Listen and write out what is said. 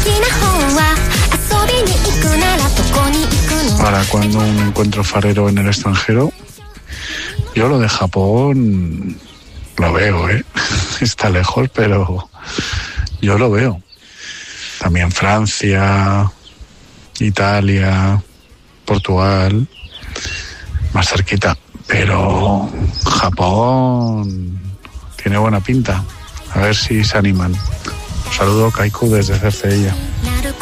Para cuando un encuentro farero en el extranjero, yo lo de Japón lo veo, está lejos, pero yo lo veo. También Francia, Italia, Portugal, más cerquita. Pero Japón tiene buena pinta. A ver si se animan. Un saludo, Kaiku, desde Cercedilla.